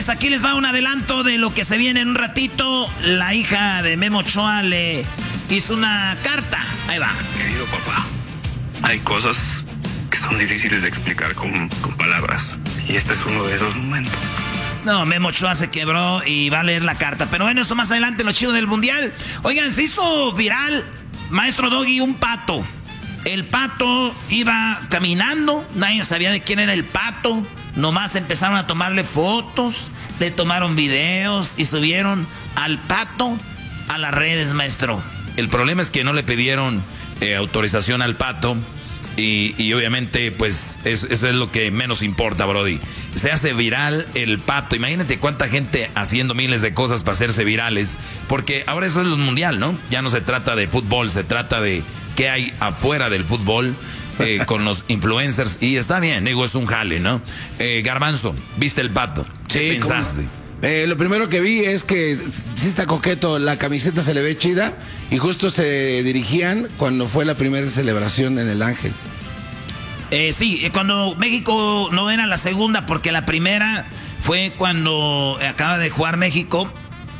señores, aquí les va un adelanto de lo que se viene en un ratito. La hija de Memo Ochoa le hizo una carta. Ahí va. Querido papá, hay cosas que son difíciles de explicar con palabras. Y este es uno de esos momentos. No, Memo Ochoa se quebró y va a leer la carta. Pero bueno, esto más adelante, lo chido del mundial. Oigan, se hizo viral, maestro Doggy, un pato. El pato iba caminando, nadie sabía de quién era el pato. Nomás empezaron a tomarle fotos, le tomaron videos y subieron al pato a las redes, maestro. El problema es que no le pidieron autorización al pato. Y obviamente, pues, eso es lo que menos importa, Brody. Se hace viral el pato. Imagínate cuánta gente haciendo miles de cosas para hacerse virales. Porque ahora eso es lo mundial, ¿no? Ya no se trata de fútbol, se trata de qué hay afuera del fútbol con los influencers. Y está bien, digo, es un jale, ¿no? Garbanzo, ¿viste el pato? ¿Qué pensaste? Lo primero que vi es que sí está coqueto, la camiseta se le ve chida y justo se dirigían cuando fue la primera celebración en el Ángel. Sí, cuando México no era la segunda, porque la primera fue cuando acaba de jugar México.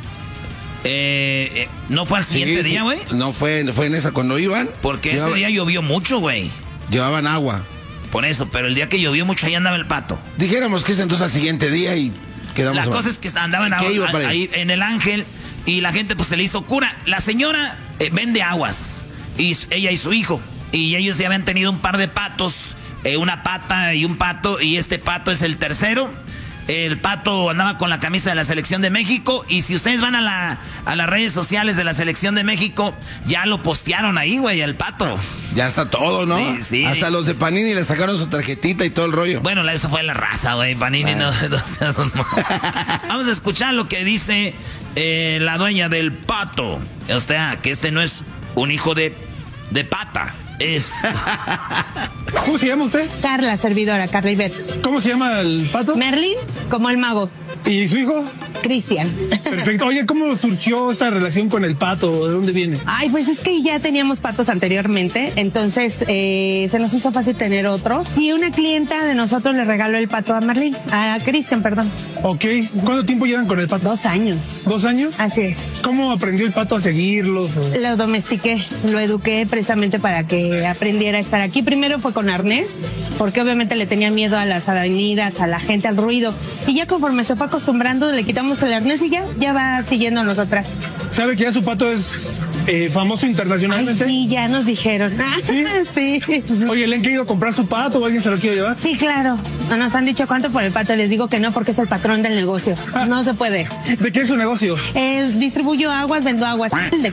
¿No fue al siguiente día, güey? No fue en esa cuando iban. Porque ese día llovió mucho, güey. Llevaban agua. Por eso, pero el día que llovió mucho ahí andaba el pato. Dijéramos que es entonces al siguiente día y... La cosa es que andaban ahí en el Ángel y la gente pues se le hizo cura. La señora vende aguas, y ella y su hijo, y ellos ya habían tenido un par de patos, una pata y un pato, y este pato es el tercero. El pato andaba con la camisa de la Selección de México, y si ustedes van a las redes sociales de la Selección de México, ya lo postearon ahí, güey, el pato. Ya está todo, ¿no? Sí, sí. Hasta los de Panini le sacaron su tarjetita y todo el rollo. Bueno, eso fue la raza, güey. Panini no seas... Vamos a escuchar lo que dice la dueña del pato. O sea, que este no es un hijo de pata. Es... ¿Cómo se llama usted? Carla, servidora, Carla Ivette. ¿Cómo se llama el pato? Merlin, como el mago. ¿Y su hijo? Cristian. Perfecto. Oye, ¿cómo surgió esta relación con el pato? ¿De dónde viene? Ay, pues es que ya teníamos patos anteriormente, entonces se nos hizo fácil tener otro. Y una clienta de nosotros le regaló el pato a Cristian, perdón. Ok. ¿Cuánto tiempo llevan con el pato? 2 años. ¿2 años? Así es. ¿Cómo aprendió el pato a seguirlos? Lo domestiqué, lo eduqué precisamente para que aprendiera a estar aquí. Primero fue con arnés, porque obviamente le tenía miedo a las avenidas, a la gente, al ruido. Y ya conforme se fue acostumbrando, le quitamos el arnés y ya va siguiendo a nosotras. ¿Sabe que ya su pato es famoso internacionalmente? Ay, sí, ya nos dijeron. ¿Sí? Sí. Oye, ¿le han querido comprar su pato o alguien se lo quiere llevar? Sí, claro. No nos han dicho cuánto por el pato. Les digo que no, porque es el patrón del negocio. No se puede. ¿De qué es su negocio? Distribuyo aguas, vendo aguas.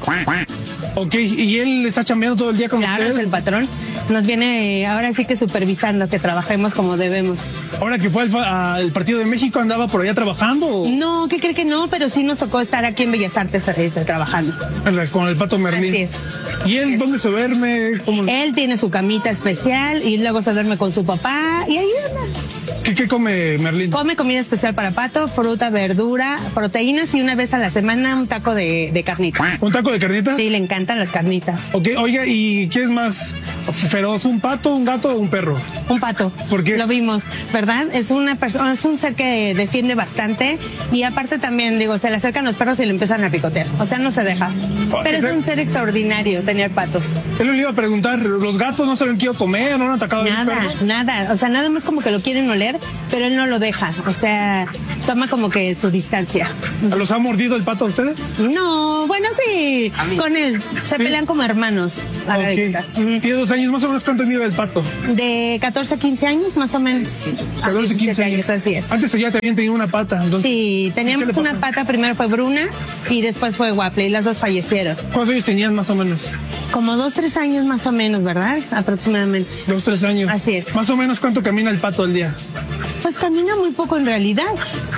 Ok, ¿y él está chambeando todo el día con ustedes? Claro, es el patrón. Nos viene ahora sí que supervisando que trabajemos como debemos. ¿Ahora que fue al partido de México andaba por allá trabajando? ¿O? No, ¿qué cree que no? Pero sí nos tocó estar aquí en Bellas Artes trabajando. Con el pato Merlín. Así es. ¿Y él dónde se duerme? ¿Cómo? Él tiene su camita especial y luego se duerme con su papá y ahí anda. ¿Qué come Merlín? Come comida especial para pato, fruta, verdura, proteínas y una vez a la semana un taco de carnitas. ¿Un taco de carnitas? Sí, le encantan las carnitas. Ok, oiga, ¿y qué es más feroz? ¿Un pato, un gato o un perro? Un pato. ¿Por qué? Lo vimos, ¿verdad? Es una persona, es un ser que defiende bastante y aparte también, digo, se le acercan los perros y le empiezan a picotear. O sea, no se deja. Pero es un ser extraordinario tener patos. Él le iba a preguntar, ¿los gatos no se lo han querido comer? ¿No han atacado a los perros? Nada. O sea, nada más como que lo quieren oler, pero él no lo deja. O sea, toma como que su distancia. ¿Los ha mordido el pato a ustedes? No, bueno, sí. Con él. Se pelean como hermanos. Okay. Tiene 2 años, más o menos, ¿cuánto vive el pato? De 14 a 15 años, más o menos. 14 a 15 años. Así es. Antes ya también tenía una pata. Entonces, sí, teníamos una pata, primero fue Bruna y después fue Waffle y las dos fallecieron. ¿Cuántos años tenían más o menos? Como 2, 3 años más o menos, ¿verdad? Aproximadamente. 2, 3 años. Así es. Más o menos, ¿cuánto camina el pato al día? Pues camina muy poco en realidad,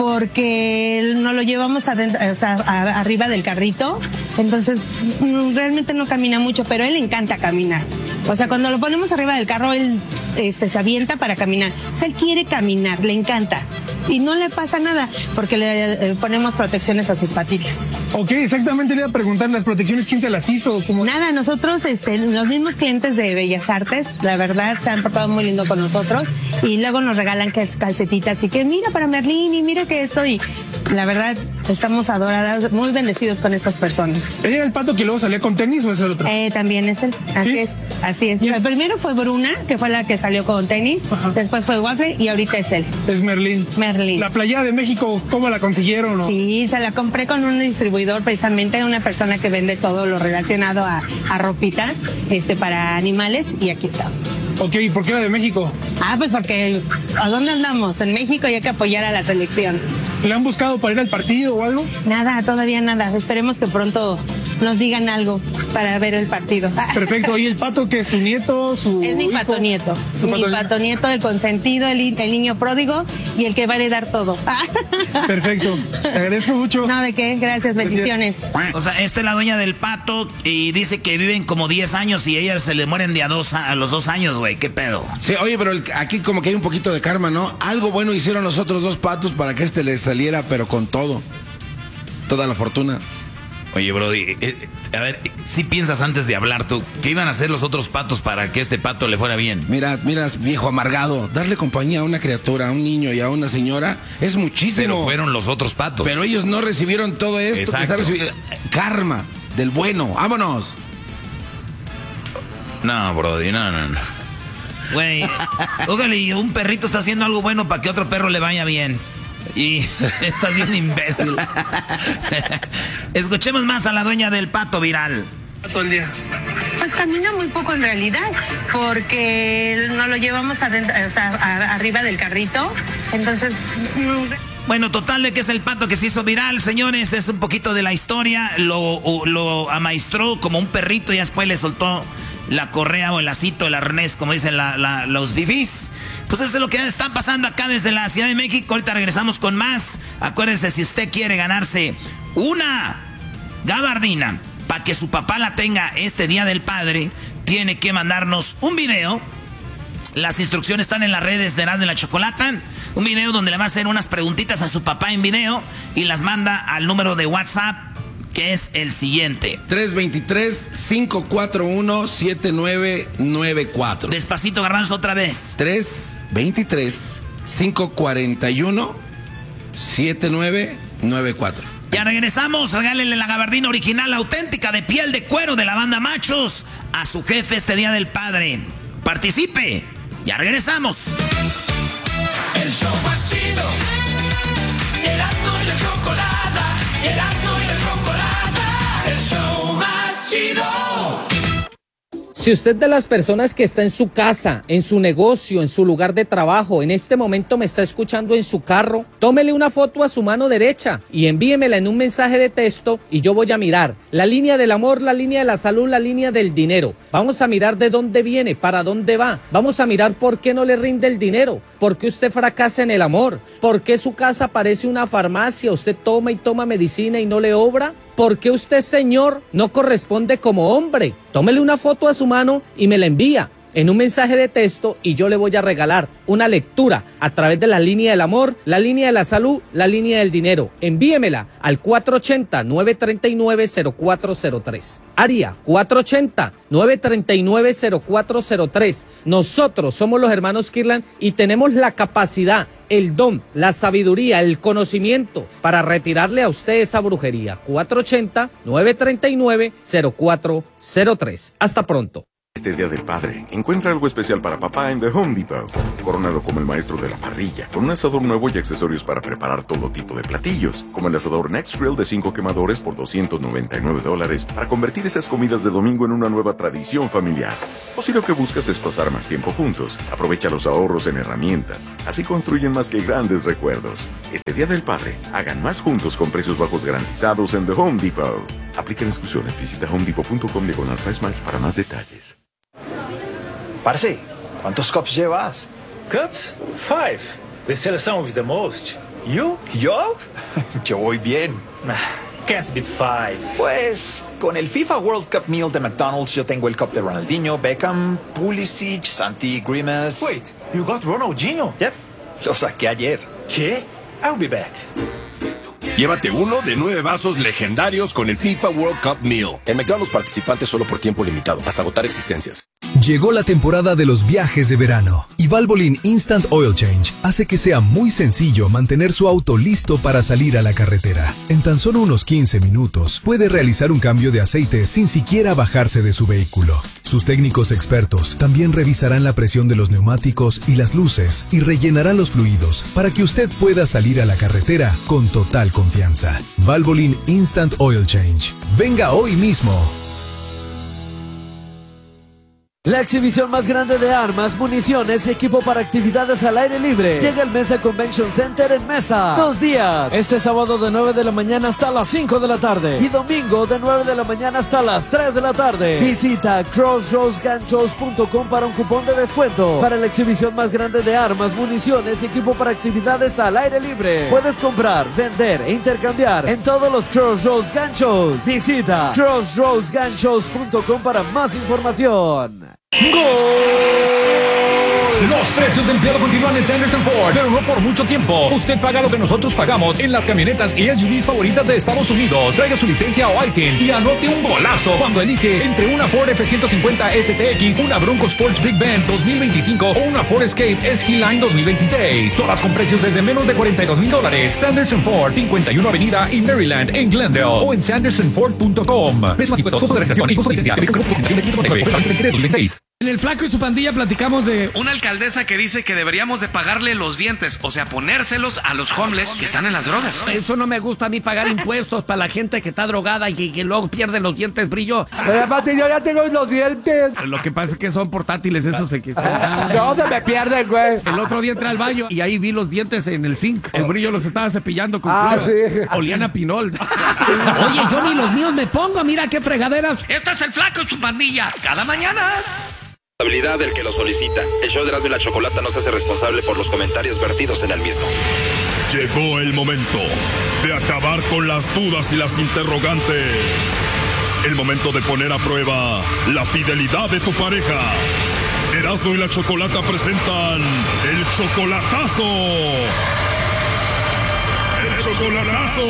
porque nos lo llevamos adentro, o sea, arriba del carrito, entonces realmente no camina mucho, pero a él le encanta caminar. O sea, cuando lo ponemos arriba del carro, él se avienta para caminar. O sea, él quiere caminar, le encanta. Y no le pasa nada, porque le ponemos protecciones a sus patillas. Ok, exactamente le iba a preguntar, ¿las protecciones quién se las hizo? ¿Cómo? Nada, nosotros, los mismos clientes de Bellas Artes, la verdad, se han portado muy lindo con nosotros. Y luego nos regalan calcetitas y que mira para Merlín y mira que esto. Y la verdad, estamos adoradas, muy bendecidos con estas personas. ¿Ella era el pato que luego salía con tenis o es el otro? También es él, así es. Así es. El primero fue Bruna, que fue la que salió con tenis. Ajá. Después fue Waffle y ahorita es él. Es Merlín. La Playa de México, ¿cómo la consiguieron? ¿No? Sí, se la compré con un distribuidor, precisamente una persona que vende todo lo relacionado a ropita para animales, y aquí está. Ok, ¿y por qué la de México? Pues porque ¿a dónde andamos? En México y hay que apoyar a la selección. ¿Le han buscado para ir al partido o algo? Nada, todavía nada. Esperemos que pronto nos digan algo para ver el partido. Perfecto. ¿Y el pato que es su nieto, su Es mi hijo? pato nieto. Mi pato nieto, el consentido, el niño pródigo y el que va a heredar todo. Perfecto. Te agradezco mucho. No, ¿de qué? Gracias, bendiciones. O sea, esta es la dueña del pato y dice que viven como 10 años y ellas se le mueren de a los 2 años, güey. ¿Qué pedo? Sí, oye, pero aquí como que hay un poquito de karma, ¿no? Algo bueno hicieron los otros 2 patos para que les saliera, pero con todo. Toda la fortuna. Oye, Brody, a ver, si piensas antes de hablar tú, ¿qué iban a hacer los otros patos para que este pato le fuera bien? Mira, viejo amargado, darle compañía a una criatura, a un niño y a una señora es muchísimo. Pero fueron los otros patos. Pero ellos no recibieron todo esto. Exacto. Que está karma del bueno. ¡Vámonos! No, Brody, no. Güey, óigale, un perrito está haciendo algo bueno para que otro perro le vaya bien. Y estás bien imbécil. Escuchemos más a la dueña del pato viral. Todo el día. Pues camina muy poco en realidad, porque no lo llevamos arriba del carrito. Entonces... Bueno, total de que es el pato que se hizo viral, señores. Es un poquito de la historia. Lo amaestró como un perrito y después le soltó la correa o el lacito, el arnés, como dicen los fifís. Pues eso es lo que está pasando acá desde la Ciudad de México. Ahorita regresamos con más. Acuérdense, si usted quiere ganarse una gabardina para que su papá la tenga este Día del Padre, tiene que mandarnos un video. Las instrucciones están en las redes de Erasmo y la Chocolata. Un video donde le va a hacer unas preguntitas a su papá en video y las manda al número de WhatsApp, que es el siguiente: 323-541-7994. Despacito, Garbanzo, otra vez. 323-541-7994. Ya regresamos. Regálenle la gabardina original, auténtica, de piel de cuero de la banda Machos a su jefe este Día del Padre. Participe. Ya regresamos. El show más chido. Erasmo y la Chocolata. Erasmo y la Chocolata. El show más chido. Si usted de las personas que está en su casa, en su negocio, en su lugar de trabajo, en este momento me está escuchando en su carro, tómele una foto a su mano derecha y envíemela en un mensaje de texto y yo voy a mirar la línea del amor, la línea de la salud, la línea del dinero. Vamos a mirar de dónde viene, para dónde va. Vamos a mirar por qué no le rinde el dinero, por qué usted fracasa en el amor, por qué su casa parece una farmacia, usted toma y toma medicina y no le obra. ¿Por qué usted, señor, no corresponde como hombre? Tómele una foto a su mano y me la envía en un mensaje de texto y yo le voy a regalar una lectura a través de la línea del amor, la línea de la salud, la línea del dinero. Envíemela al 480-939-0403. Área 480-939-0403. Nosotros somos los hermanos Kirlan y tenemos la capacidad, el don, la sabiduría, el conocimiento para retirarle a usted esa brujería. 480-939-0403. Hasta pronto. Este Día del Padre, encuentra algo especial para papá en The Home Depot. Corónalo como el maestro de la parrilla, con un asador nuevo y accesorios para preparar todo tipo de platillos, como el asador Next Grill de 5 quemadores por $299 para convertir esas comidas de domingo en una nueva tradición familiar. O si lo que buscas es pasar más tiempo juntos, aprovecha los ahorros en herramientas. Así construyen más que grandes recuerdos. Este Día del Padre, hagan más juntos con precios bajos garantizados en The Home Depot. Aplican exclusiones. Visita homedepot.com/price match para más detalles. Parce, ¿cuántos cups llevas? Cups? 5. They sell some of the most. You? ¿Yo? Yo voy bien. can't beat 5. Pues con el FIFA World Cup Meal de McDonald's yo tengo el cup de Ronaldinho, Beckham, Pulisic, Santi Grimes. Wait, you got Ronaldinho? Yep, lo saqué ayer. ¿Qué? I'll be back. Llévate uno de 9 vasos legendarios con el FIFA World Cup Meal. En McDonald's participantes solo por tiempo limitado, hasta agotar existencias. Llegó la temporada de los viajes de verano y Valvoline Instant Oil Change hace que sea muy sencillo mantener su auto listo para salir a la carretera. En tan solo unos 15 minutos puede realizar un cambio de aceite sin siquiera bajarse de su vehículo. Sus técnicos expertos también revisarán la presión de los neumáticos y las luces y rellenarán los fluidos para que usted pueda salir a la carretera con total confianza. Valvoline Instant Oil Change. Venga hoy mismo. La exhibición más grande de armas, municiones y equipo para actividades al aire libre llega al Mesa Convention Center en Mesa. 2 días. Este sábado de 9 de la mañana hasta las 5 de la tarde. Y domingo de 9 de la mañana hasta las 3 de la tarde. Visita crossroadsganchos.com para un cupón de descuento. Para la exhibición más grande de armas, municiones y equipo para actividades al aire libre. Puedes comprar, vender e intercambiar en todos los Crossroads Ganchos. Visita crossroadsganchos.com para más información. ¡Gol! Los precios de empleado continúan en Sanderson Ford, pero no por mucho tiempo. Usted paga lo que nosotros pagamos en las camionetas y SUVs favoritas de Estados Unidos. Traiga su licencia o ITIN y anote un golazo cuando elige entre una Ford F-150 STX, una Bronco Sports Big Bend 2025 o una Ford Escape ST-Line 2026. Todas con precios desde menos de $42,000. Sanderson Ford, 51 Avenida y Maryland en Glendale o en sandersonford.com. Precios más impuestos, costo de registración y costo de licencia. En el Flaco y su pandilla platicamos de una alcaldesa que dice que deberíamos de pagarle los dientes, o sea, ponérselos a los homeless que están en las drogas. Eso no me gusta a mí, pagar impuestos para la gente que está drogada y que luego pierde los dientes brillo. Yo ya tengo los dientes. Lo que pasa es que son portátiles, esos se no, se me pierden, güey. El otro día entré al baño y ahí vi los dientes en el zinc. El brillo los estaba cepillando con sí. Olían a pinol. Oye, yo ni los míos me pongo, mira qué fregaderas. Esto es el Flaco y su pandilla, cada mañana. Habilidad del que lo solicita. El show de Erasmo y la Chocolata no se hace responsable por los comentarios vertidos en el mismo. Llegó el momento de acabar con las dudas y las interrogantes. El momento de poner a prueba la fidelidad de tu pareja. Erasmo y la Chocolata presentan el chocolatazo. ¡El chocolatazo!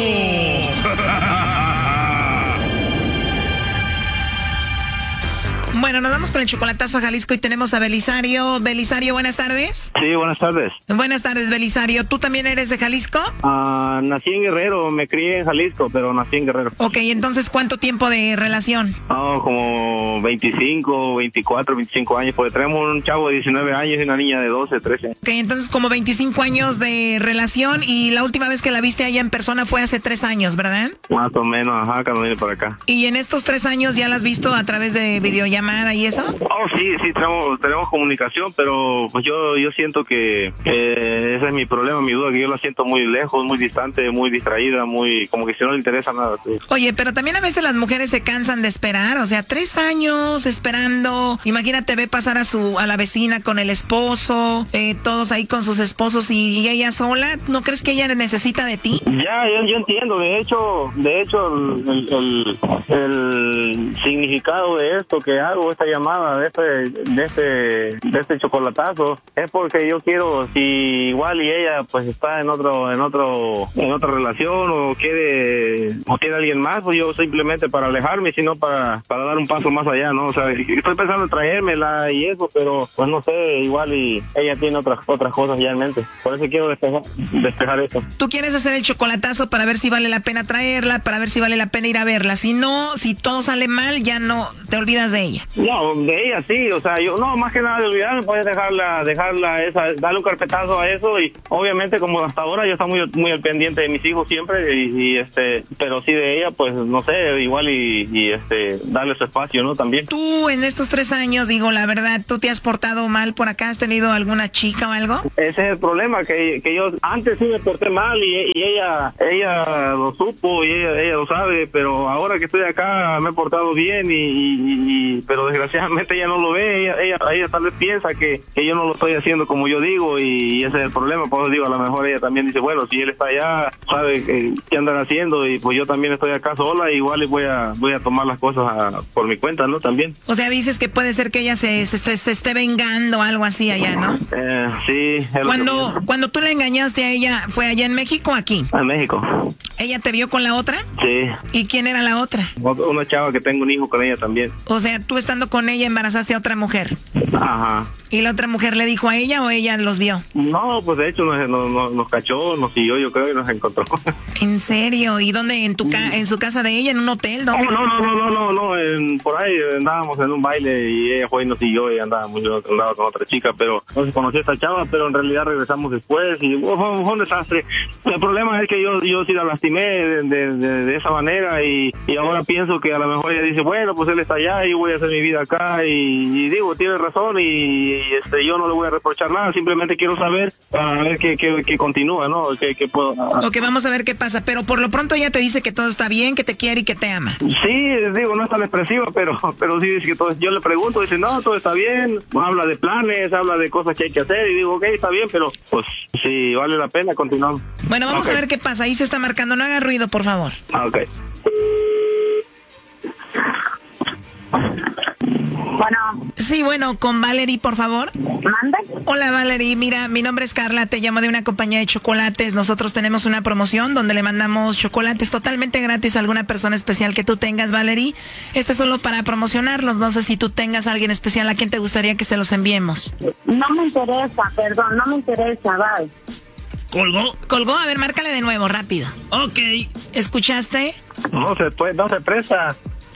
Bueno, nos vamos con el chocolatazo a Jalisco y tenemos a Belisario. Belisario, buenas tardes. Sí, buenas tardes. Buenas tardes, Belisario. ¿Tú también eres de Jalisco? Nací en Guerrero, me crié en Jalisco, pero nací en Guerrero. Ok, entonces, ¿cuánto tiempo de relación? Como 25, 24, 25 años, porque tenemos un chavo de 19 años y una niña de 12, 13. Ok, entonces como 25 años de relación y la última vez que la viste allá en persona fue hace 3 años, ¿verdad? Más o menos, ajá, cuando vine para acá. ¿Y en estos 3 años ya la has visto a través de videollamada y eso? Sí, tenemos comunicación, pero pues yo siento que ese es mi problema, mi duda, que yo la siento muy lejos, muy distante, muy distraída, muy como que si no le interesa nada. Sí. Oye, pero también a veces las mujeres se cansan de esperar, o sea, 3 años esperando. Imagínate, ve pasar a la vecina con el esposo, todos ahí con sus esposos y ella sola. ¿No crees que ella necesita de ti? Ya, yo entiendo. De hecho, el significado de esto que hago, esta llamada de este chocolatazo, es porque yo quiero, si igual y ella pues está en otra relación o quiere alguien más, pues yo simplemente para alejarme, sino para dar un paso más allá, ¿no? O sea, estoy pensando en traérmela y eso, pero pues no sé, igual y ella tiene otras cosas ya en mente. Por eso quiero despejar eso. ¿Tú quieres hacer el chocolatazo para ver si vale la pena traerla, para ver si vale la pena ir a verla? Si no, si todo sale mal, ya no te olvidas de ella. No, de ella sí, o sea, yo no, más que nada de olvidarme, puedes dejarla darle un carpetazo a eso, y obviamente como hasta ahora yo estoy muy al pendiente de mis hijos siempre, pero sí de ella, pues no sé, igual y darle su espacio, ¿no? También. Tú en estos 3 años, digo la verdad, ¿tú te has portado mal por acá? ¿Has tenido alguna chica o algo? Ese es el problema, que yo antes sí me porté mal y ella lo supo y ella lo sabe, pero ahora que estoy acá me he portado bien y pero desgraciadamente ella no lo ve, ella tal vez piensa que yo no lo estoy haciendo como yo digo, y ese es el problema. Por eso digo, a lo mejor ella también dice, bueno, si él está allá, sabe qué andan haciendo, y pues yo también estoy acá sola, igual voy a tomar las cosas por mi cuenta, ¿no? También. O sea, dices que puede ser que ella se esté vengando, algo así allá, ¿no? Sí. Cuando tú le engañaste a ella, ¿fue allá en México o aquí? En México. ¿Ella te vio con la otra? Sí. ¿Y quién era la otra? Una chava que tengo un hijo con ella también. O sea, tú estando con ella embarazaste a otra mujer. Ajá. ¿Y la otra mujer le dijo a ella o ella los vio? No, pues de hecho nos cachó, nos siguió, yo creo, y nos encontró. ¿En serio? ¿Y dónde? ¿En su casa de ella? ¿En un hotel? ¿Dónde? No, por ahí andábamos en un baile y ella fue y nos siguió, y yo andaba con otra chica, pero no se conocía a esta chava, pero en realidad regresamos después y fue un desastre. El problema es que yo sí la lastimé de esa manera, y ahora pienso que a lo mejor ella dice, bueno, pues él está allá y yo voy a hacer mi vida acá, y digo, tiene razón, y yo no le voy a reprochar nada, simplemente quiero saber a ver qué continúa, ¿no? ¿Qué puedo? Ok, vamos a ver qué pasa, pero por lo pronto ella te dice que todo está bien, que te quiere y que te ama. Sí, digo, no es tan expresiva, pero sí dice que todo. Yo le pregunto, dice, no, todo está bien, habla de planes, habla de cosas que hay que hacer, y digo, ok, está bien, pero pues sí, vale la pena continuar. Bueno, vamos a ver qué pasa, ahí se está marcando, no haga ruido, por favor. Ok. Bueno. Sí, bueno, con Valerie, por favor. ¿Manda? Hola, Valerie. Mira, mi nombre es Carla, te llamo de una compañía de chocolates. Nosotros tenemos una promoción donde le mandamos chocolates totalmente gratis a alguna persona especial que tú tengas, Valerie. Este es solo para promocionarlos. No sé si tú tengas a alguien especial a quien te gustaría que se los enviemos. No me interesa, perdón, no me interesa, bye. ¿Colgó? A ver, márcale de nuevo, rápido. Ok. ¿Escuchaste? No se presta.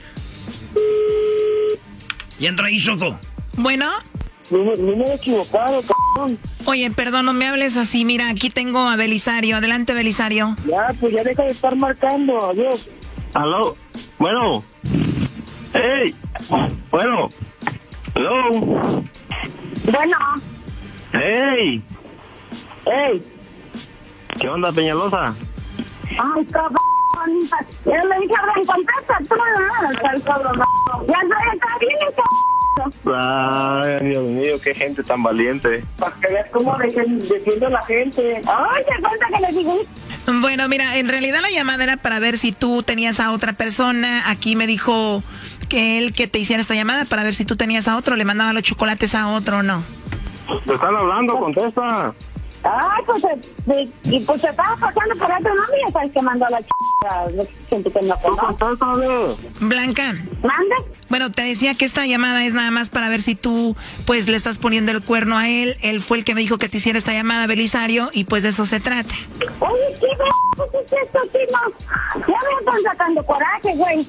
Y entra ahí, Choco. Bueno. No me he equivocado, cabrón. Oye, perdón, no me hables así. Mira, aquí tengo a Belisario. Adelante, Belisario. Ya, pues ya deja de estar marcando. Adiós. ¿Aló? Bueno. ¡Hey! Bueno. ¿Aló? Bueno. ¡Hey! ¡Hey! ¿Qué onda, Peñalosa? Ay, cabrón. Yo le dije, Abraham, contesta tú. Ya está bien, cabrón. Ay, Dios mío, qué gente tan valiente. Para que veas cómo defiende la gente. Ay, qué falta que le digo. Bueno, mira, en realidad la llamada era para ver si tú tenías a otra persona. Aquí me dijo que te hiciera esta llamada para ver si tú tenías a otro, le mandaba los chocolates a otro o no. ¿Te están hablando? Contesta. Ay, pues se estaba pasando por otro nombre, ya sabes que mandó a la gente que no conoce. Blanca. ¿Mande? Bueno, te decía que esta llamada es nada más para ver si tú, pues, le estás poniendo el cuerno a él. Él fue el que me dijo que te hiciera esta llamada, Belisario, y pues de eso se trata. Oye, ¿qué es esto, Tino? Ya me están sacando coraje, güey.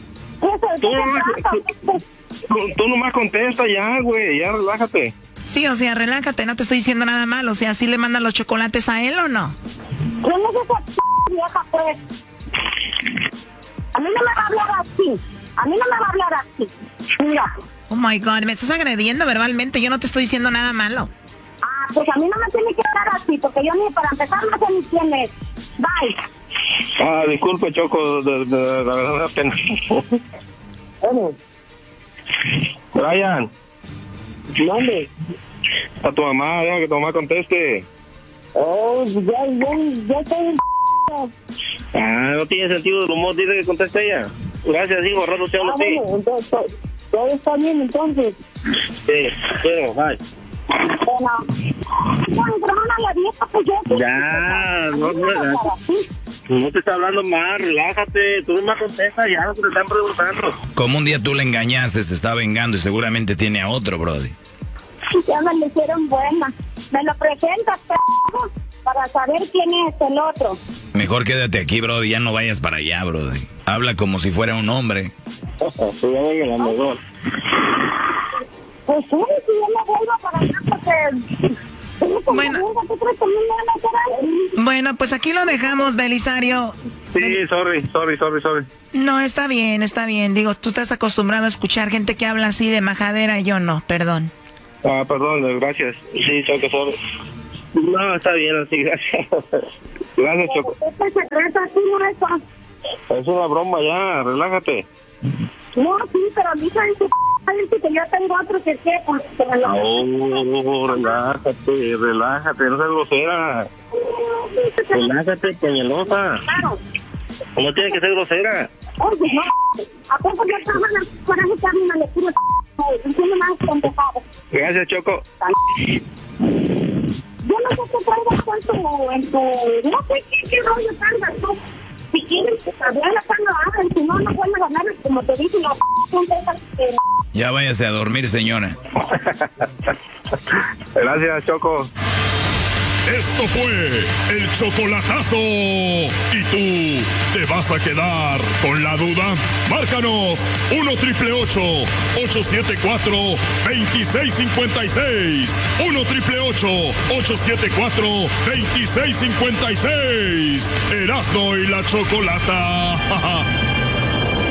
Tú nomás contesta ya, güey, ya relájate. Sí, o sea, relájate, no te estoy diciendo nada mal. O sea, ¿sí le mandan los chocolates a él o no? ¿Quién es esa vieja, pues? A mí no me va a hablar así. Mira. Oh, my God, me estás agrediendo verbalmente. Yo no te estoy diciendo nada malo. Ah, pues a mí no me tiene que hablar así, porque yo ni para empezar no sé ni quién es. Bye. Ah, disculpe, Choco, la verdad me da pena. Bueno. Brian. ¿Dónde? A tu mamá, deja que tu mamá conteste. Oh, ya estoy en... no tiene sentido del humor, dice que conteste ella. Gracias, hijo, rato te hablo a ti. Bueno, entonces, todo está bien, entonces. Sí, bueno, bye. Bueno, hermana, la vieja, pues yo... Ya, no te está hablando mal, relájate, tú no me contestas ya lo que te están preguntando. Como un día tú le engañaste, se está vengando y seguramente tiene a otro, brody. Ya me lo hicieron buena. Me lo presentas, para saber quién es el otro. Mejor quédate aquí, brody, ya no vayas para allá, brody. Habla como si fuera un hombre. Sí, ya venga, la mejor. Pues sí, si yo me vuelvo para allá porque... Bueno, pues aquí lo dejamos, Belisario. Sí, sorry. No, está bien. Digo, tú estás acostumbrado a escuchar gente que habla así de majadera y yo no, perdón. Ah, perdón, gracias. Sí, Choco, sorry. No, está bien así, gracias. Gracias, Choco. Es una broma ya, relájate. No, sí, pero a mí sabes que que yo tengo otro que sé, pues, relájate, no seas grosera. Relájate, Peñalosa. Claro. No tiene que ser grosera. Oye, no, ¿a poco ya estaban para echarme una lectura? Entiendo más contestado. Gracias, Choco. Yo no sé qué traigas en tu... No sé qué rollo traigas tú. Si quieres hablar, hablan. Si no, no puedes hablar. Como te dije, la Ya váyase a dormir, señora. Gracias, Choco. Esto fue el chocolatazo. ¿Y tú te vas a quedar con la duda? Márcanos 1-888-874-2656. 1-888-874-2656. Erasmo y la Chocolata.